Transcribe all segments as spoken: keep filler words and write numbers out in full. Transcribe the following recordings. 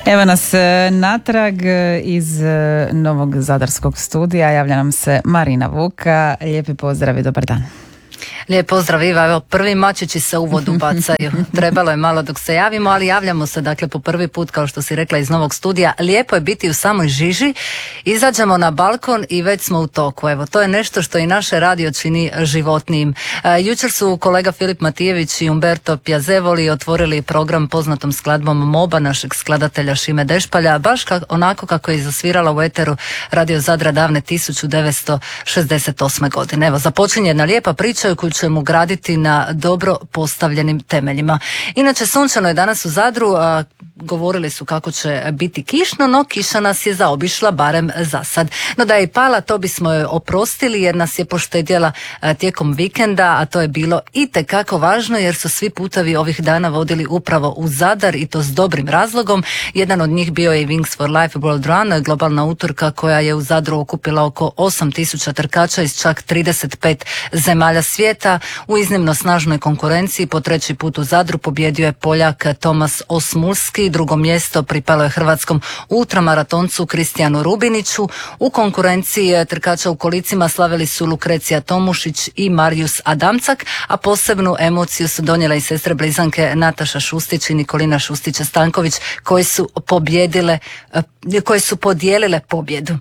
Evo nas natrag iz novog zadarskog studija, javlja nam se Marina Vuka. Lijepi pozdrav i dobar dan. Lijep pozdrav Iva, evo prvi mačići se u vodu bacaju, trebalo je malo dok se javimo, ali javljamo se dakle po prvi put kao što si rekla iz novog studija. Lijepo je biti u samoj žiži, izađemo na balkon i već smo u toku, evo to je nešto što i naše radio čini životnijim. E, jučer su kolega Filip Matijević i Umberto Piazevoli otvorili program poznatom skladbom Moba našeg skladatelja Šime Dešpalja, baš ka, onako kako je zasvirala u eteru Radio Zadra davne tisuću devetsto šezdeset osme. godine. Evo započinje jedna lijepa priča koju ćemo graditi na dobro postavljenim temeljima. Inače, sunčano je danas u Zadru, a govorili su kako će biti kišno, no kiša nas je zaobišla, barem za sad. No da je i pala, to bismo joj oprostili jer nas je poštedjela a, tijekom vikenda, a to je bilo itekako važno jer su svi putovi ovih dana vodili upravo u Zadar i to s dobrim razlogom. Jedan od njih bio je Wings for Life World Run, globalna utrka koja je u Zadru okupila oko osam tisuća trkača iz čak trideset pet zemalja svijeta. U iznimno snažnoj konkurenciji po treći put u Zadru pobjedio je Poljak Tomas Osmulski, drugo mjesto pripalo je hrvatskom ultramaratoncu Kristijanu Rubiniću. U konkurenciji trkača u kolicima slavili su Lukrecija Tomušić i Marijus Adamcak, a posebnu emociju su donijele i sestre blizanke Nataša Šustić i Nikolina Šustić-Stanković koji su pobjedile, koje su podijelile pobjedu.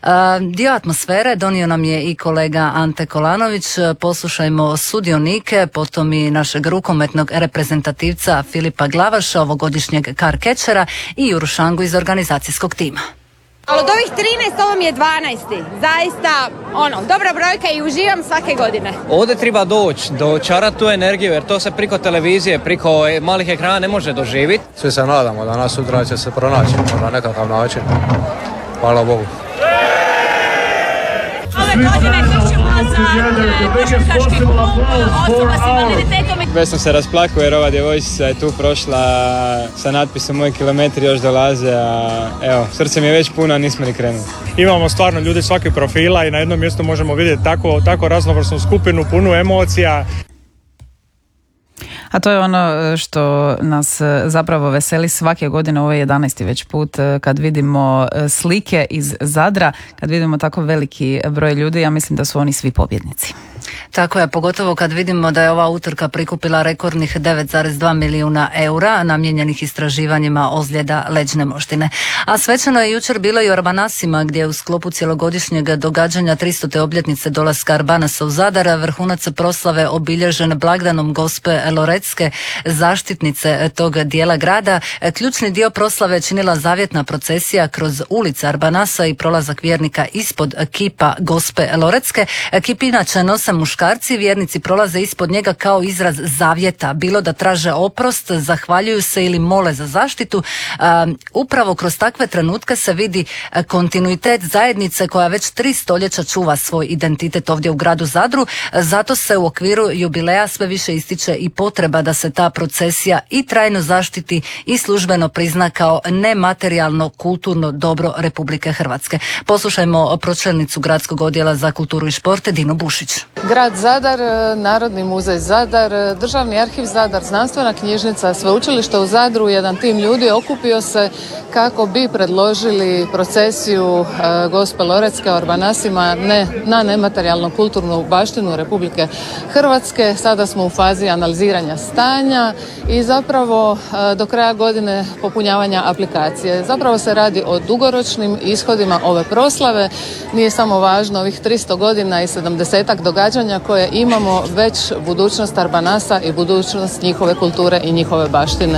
Dio atmosfere donio nam je i kolega Ante Kolanović. Poslušajmo sudionike, potom i našeg rukometnog reprezentativca Filipa Glavaša, ovogodišnjeg kar kečera, i Juru Šangu iz organizacijskog tima. Ali od ovih trinaest ovo mi je dvanaesti. Zaista, ono, dobra brojka i uživam svake godine. Ovdje treba doći, dočarati tu energiju, jer to se priko televizije, priko malih ekrana ne može doživjeti. Svi se nadamo da nas sutra će se pronaći na nekakav način. Hvala Bogu. Ove godine kršimo za košarkaški klub osoba s invaliditetom. Već sam se rasplakao jer ova djevojčica je tu prošla sa natpisom moji kilometri još dolaze, a evo, srce mi je već puno, a nismo ni krenuli. Imamo stvarno ljudi svakih profila i na jednom mjestu možemo vidjeti tako, tako raznovrsnu skupinu, punu emocija. A to je ono što nas zapravo veseli svake godine, ovo je jedanaesti već put kad vidimo slike iz Zadra, kad vidimo tako veliki broj ljudi, ja mislim da su oni svi pobjednici. Tako je, pogotovo kad vidimo da je ova utrka prikupila rekordnih devet zarez dva milijuna eura namijenjenih istraživanjima ozljeda leđne moždine. A svečano je jučer bilo i u Arbanasima, gdje u sklopu cjelogodišnjeg događanja tristote obljetnice dolaska Arbanasa u Zadar vrhunac proslave obilježen blagdanom Gospe Loretske, zaštitnice tog dijela grada. Ključni dio proslave činila zavjetna procesija kroz ulice Arbanasa i prolazak vjernika ispod kipa Gospe Loretske. Kip inače nose muškarci, vjernici prolaze ispod njega kao izraz zavjeta, bilo da traže oprost, zahvaljuju se ili mole za zaštitu. Um, upravo kroz takve trenutke se vidi kontinuitet zajednice koja već tri stoljeća čuva svoj identitet ovdje u gradu Zadru. Zato se u okviru jubileja sve više ističe i potreba da se ta procesija i trajno zaštiti i službeno prizna kao nematerijalno kulturno dobro Republike Hrvatske. Poslušajmo pročelnicu gradskog odjela za kulturu i šport Dinu Bušić. Grad Zadar, Narodni muzej Zadar, Državni arhiv Zadar, Znanstvena knjižnica, Sveučilište u Zadru, jedan tim ljudi okupio se kako bi predložili procesiju e, Gospe Loretske u Arbanasima ne, na nematerijalnu kulturnu baštinu Republike Hrvatske. Sada smo u fazi analiziranja stanja i zapravo e, do kraja godine popunjavanja aplikacije. Zapravo se radi o dugoročnim ishodima ove proslave. Nije samo važno ovih tristo godina i sedamdesetak događanja koje imamo, već budućnost Arbanasa i budućnost njihove kulture i njihove baštine.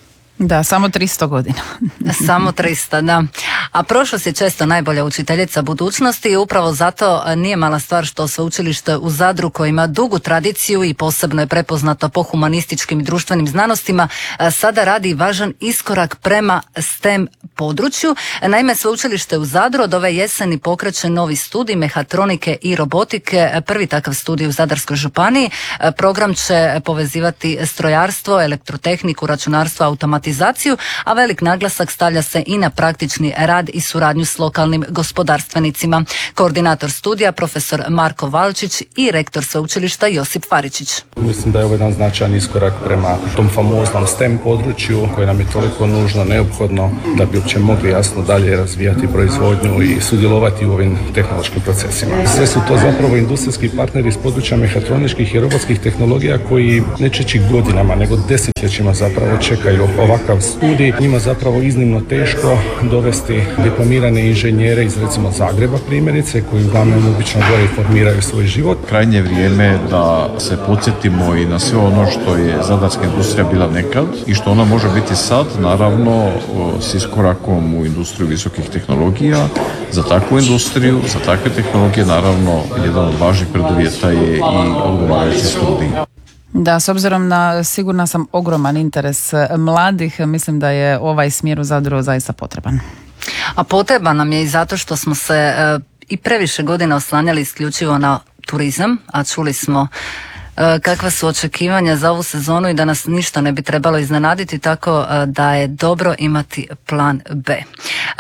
Da, samo tristo godina. Samo tristo, da. A prošlost je često najbolja učiteljica budućnosti i upravo zato nije mala stvar što sveučilište u Zadru, koje ima dugu tradiciju i posebno je prepoznato po humanističkim i društvenim znanostima, sada radi važan iskorak prema STEM području. Naime, sveučilište u Zadru od ove jeseni pokreće novi studij mehatronike i robotike, prvi takav studij u Zadarskoj županiji. Program će povezivati strojarstvo, elektrotehniku, računarstvo, automatizaciju, a velik naglasak stavlja se i na praktični rad i suradnju s lokalnim gospodarstvenicima. Koordinator studija profesor Marko Valčić i rektor sveučilišta Josip Faričić. Mislim da je ovo jedan značajan iskorak prema tom famoznom STEM području koje nam je toliko nužno, neophodno da bi uopće mogli jasno dalje razvijati proizvodnju i sudjelovati u ovim tehnološkim procesima. Sve su to zapravo industrijski partneri iz područja mehatroničkih i robotskih tehnologija koji ne čeći godinama nego desetljećima zapravo čekaju ovakav studij. Njima zapravo iznimno teško dovesti diplomirane inženjere iz recimo Zagreba primjerice koji uglavnom obično gore formiraju svoj život. Krajnje vrijeme da se podsjetimo i na sve ono što je zadarska industrija bila nekad i što ona može biti sad, naravno s iskorakom u industriju visokih tehnologija. Za takvu industriju, za takve tehnologije naravno jedan od važnih preduvjeta je i odgovarajući studij. Da, s obzirom na sigurna sam ogroman interes mladih, mislim da je ovaj smjer u Zadru zaista potreban. A potreban nam je i zato što smo se e, i previše godina oslanjali isključivo na turizam, a čuli smo e, kakva su očekivanja za ovu sezonu i da nas ništa ne bi trebalo iznenaditi, tako e, da je dobro imati plan B. E,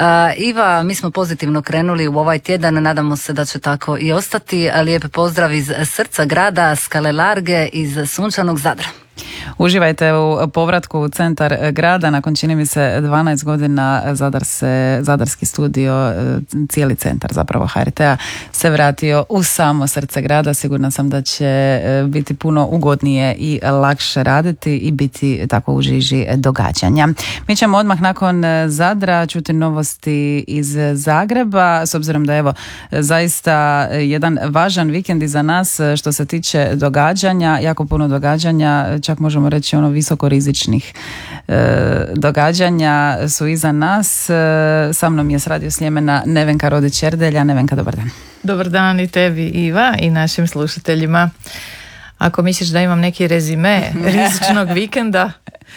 Iva, mi smo pozitivno krenuli u ovaj tjedan, nadamo se da će tako i ostati. Lijep pozdrav iz srca grada, Skale Large, iz sunčanog Zadra. Uživajte u povratku u centar grada. Nakon, čini mi se, dvanaest godina Zadar se, Zadarski studio, cijeli centar zapravo H R T-a se vratio u samo srce grada. Sigurna sam da će biti puno ugodnije i lakše raditi i biti tako u žiži događanja. Mi ćemo odmah nakon Zadra čuti novosti iz Zagreba, s obzirom da evo zaista jedan važan vikend iza nas što se tiče događanja, jako puno događanja, čak možemo reći ono visokorizičnih e, događanja su iza nas. E, sa mnom je s Radio Sljemena Nevenka Rodić-Erdelja. Nevenka, dobar dan. Dobar dan i tebi, Iva, i našim slušateljima. Ako misliš da imam neki rezime rizičnog vikenda,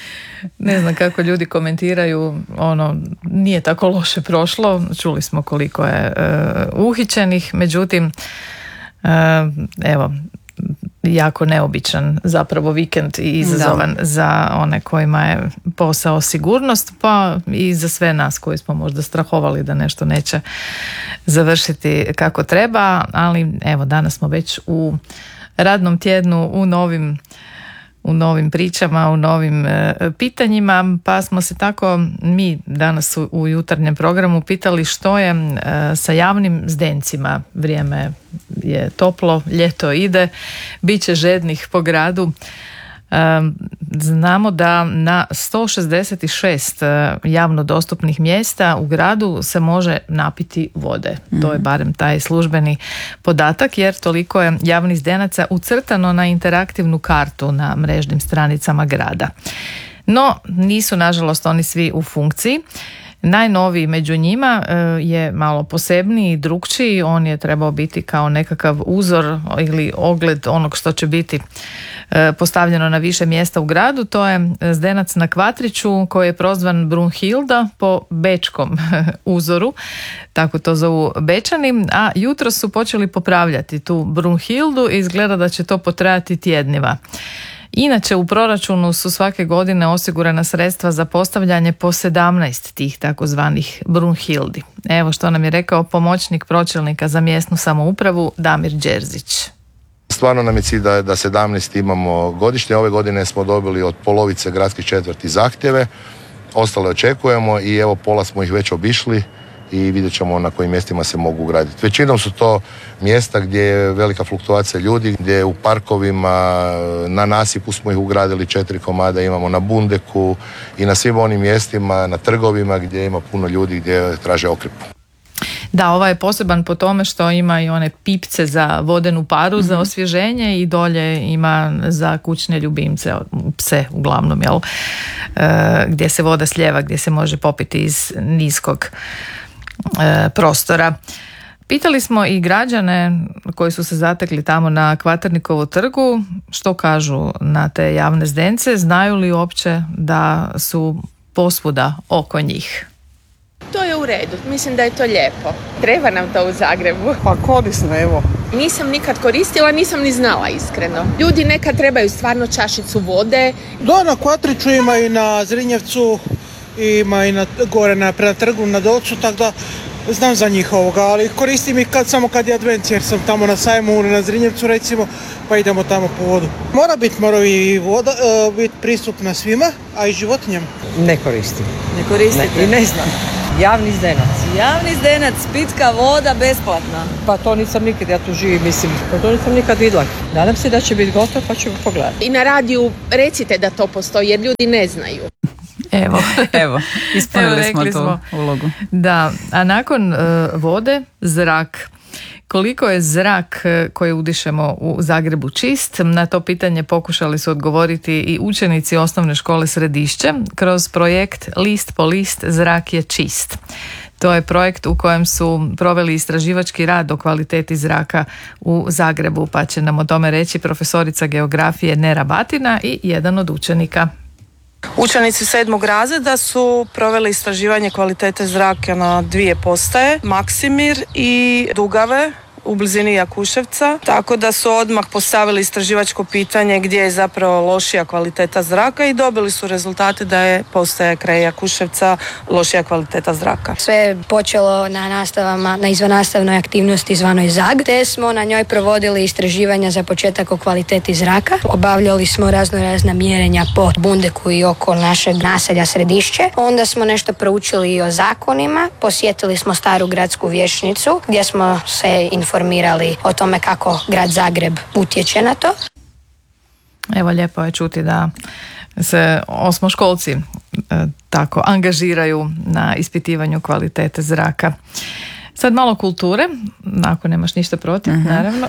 ne znam kako ljudi komentiraju, ono, nije tako loše prošlo, čuli smo koliko je e, uhićenih, međutim, e, evo, jako neobičan zapravo vikend i izazovan da. Za one kojima je posao sigurnost, pa i za sve nas koji smo možda strahovali da nešto neće završiti kako treba, ali evo danas smo već u radnom tjednu, u novim u novim pričama, u novim e, pitanjima, pa smo se tako mi danas u, u jutarnjem programu pitali što je e, sa javnim zdencima. Vrijeme je toplo, ljeto ide, bit će žednih po gradu. E, znamo da na sto šezdeset šest javno dostupnih mjesta u gradu se može napiti vode. Mm. To je barem taj službeni podatak, jer toliko je javnih zdenaca ucrtano na interaktivnu kartu na mrežnim stranicama grada. No, nisu nažalost oni svi u funkciji. Najnoviji među njima je malo posebniji i drukčiji. On je trebao biti kao nekakav uzor ili ogled onog što će biti postavljeno na više mjesta u gradu. To je zdenac na Kvatriću koji je prozvan Brunhilda po bečkom uzoru, tako to zovu Bečani, a jutro su počeli popravljati tu Brunhildu i izgleda da će to potrajati tjednima. Inače, u proračunu su svake godine osigurana sredstva za postavljanje po sedamnaest tih takozvanih Brunhildi. Evo što nam je rekao pomoćnik pročelnika za mjesnu samoupravu Damir Đerzić. Stvarno nam je cilj da, da sedamnaest imamo godišnje. Ove godine smo dobili od polovice gradskih četvrti zahtjeve, ostale očekujemo i evo pola smo ih već obišli i vidjet ćemo na kojim mjestima se mogu graditi. Većinom su to mjesta gdje je velika fluktuacija ljudi, gdje u parkovima, na nasipu smo ih ugradili četiri komada, imamo na Bundeku i na svim onim mjestima, na trgovima gdje ima puno ljudi gdje traže okrep. Da, ovaj je poseban po tome što ima i one pipce za vodenu paru, mm-hmm. za osvježenje i dolje ima za kućne ljubimce, pse uglavnom, jel? E, gdje se voda slijeva, gdje se može popiti iz niskog e, prostora. Pitali smo i građane koji su se zatekli tamo na Kvaternikovu trgu, što kažu na te javne zdence, znaju li uopće da su posvuda oko njih? redu, mislim da je to lijepo. Treba nam to u Zagrebu. Pa korisno, evo. Nisam nikad koristila, nisam ni znala iskreno. Ljudi nekad trebaju stvarno čašicu vode. Da, na Kvatriću ima i na Zrinjevcu, ima i na, gore na, prema trgu na Dolcu, tako da znam za njih ovoga, ali koristim ih kad, samo kad je advent, jer sam tamo na sajmu na Zrinjevcu recimo, pa idemo tamo po vodu. Mora biti, mora i voda, uh, biti pristupna svima, a i životinjama. Ne koristim. Ne koristite? Ne, i ne znam. Javni zdenac. Javni zdenac, pitka voda, besplatna. Pa to nisam nikad, ja tu živim, mislim, pa to nisam nikad vidjela. Nadam se da će biti gotovo, pa ćemo pogledati. I na radiju recite da to postoji, jer ljudi ne znaju. Evo, evo, ispunili Evo, smo tu ulogu. Da, a nakon uh, vode, zrak. Koliko je zrak koji udišemo u Zagrebu čist? Na to pitanje pokušali su odgovoriti i učenici osnovne škole Središće kroz projekt List po list zrak je čist. To je projekt u kojem su proveli istraživački rad o kvaliteti zraka u Zagrebu, pa će nam o tome reći profesorica geografije Nera Batina i jedan od učenika. Učenici sedmog razreda su proveli istraživanje kvalitete zraka na dvije postaje, Maksimir i Dugave u blizini Jakuševca, tako da su odmah postavili istraživačko pitanje gdje je zapravo lošija kvaliteta zraka i dobili su rezultate da je postaja kraj Jakuševca lošija kvaliteta zraka. Sve je počelo na nastavama, na izvannastavnoj aktivnosti zvanoj Zag, te smo na njoj provodili istraživanja za početak o kvaliteti zraka. Obavljali smo razno razna mjerenja po Bundeku i oko našeg naselja Središće. Onda smo nešto proučili i o zakonima, posjetili smo staru gradsku vijećnicu gdje smo se informirali o tome kako grad Zagreb utječe na to. Evo, lijepo je čuti da se osmoškolci e, tako angažiraju na ispitivanju kvalitete zraka. Sad malo kulture, ako nemaš ništa protiv, uh-huh. naravno.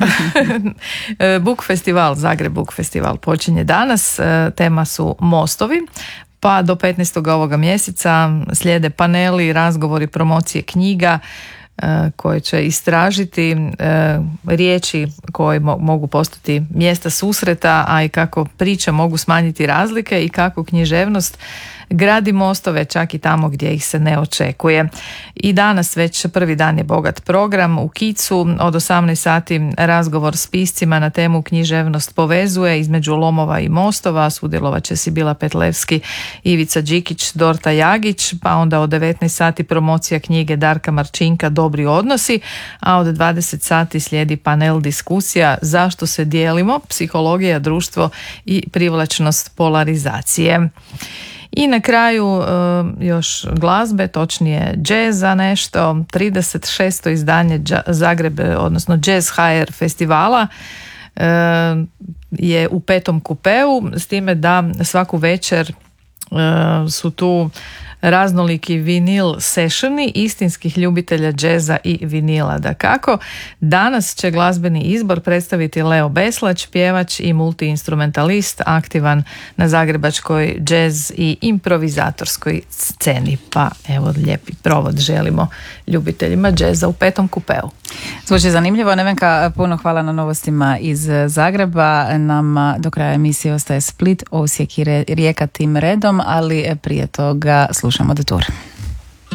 Book festival, Zagreb Book festival počinje danas, e, tema su mostovi. Pa do petnaestog ovoga mjeseca slijede paneli, razgovori, promocije knjiga koje će istražiti e, riječi koje mo- mogu postati mjesta susreta, a i kako priče mogu smanjiti razlike i kako književnost gradi mostove čak i tamo gdje ih se ne očekuje. I danas već prvi dan je bogat program u Kicu od osamnaest sati razgovor s piscima na temu književnost povezuje između lomova i mostova. Sudjelovat će Sibila Petlevski, Ivica Đikić, Dorta Jagić, pa onda od devetnaest sati promocija knjige Darka Marčinka Dobri odnosi, a od dvadeset sati slijedi panel diskusija Zašto se dijelimo, psihologija, društvo i privlačnost polarizacije. I na kraju još glazbe, točnije džeza nešto, trideset šesto izdanje Zagreb, odnosno Jazz H R festivala je u petom kupeu, s time da svaku večer su tu raznoliki vinil sessioni istinskih ljubitelja džeza i vinila. Dakako, danas će glazbeni izbor predstaviti Leo Beslać, pjevač i multiinstrumentalist, aktivan na zagrebačkoj džez i improvizatorskoj sceni. Pa evo, lijepi provod želimo ljubiteljima džeza u petom kupeu. Zvuči zanimljivo. Nevenka, puno hvala na novostima iz Zagreba. Nama do kraja emisije ostaje Split, Osijek i Rijeka tim redom, ali prije toga slušamo The Tour.